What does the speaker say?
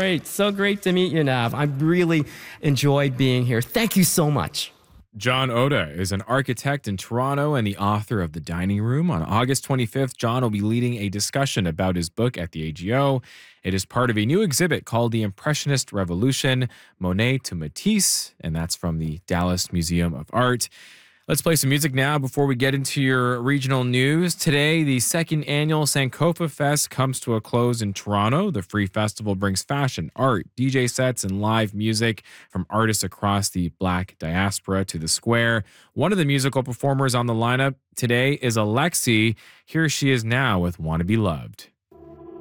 great. So great to meet you, Nav. I really enjoyed being here. Thank you so much. John Oda is an architect in Toronto and the author of The Dining Room. On August 25th, John will be leading a discussion about his book at the AGO. It is part of a new exhibit called The Impressionist Revolution, Monet to Matisse, and that's from the Dallas Museum of Art. Let's play some music now before we get into your regional news. Today, the second annual Sankofa Fest comes to a close in Toronto. The free festival brings fashion, art, DJ sets, and live music from artists across the Black diaspora to the square. One of the musical performers on the lineup today is Alexi. Here she is now with Wanna Be Loved.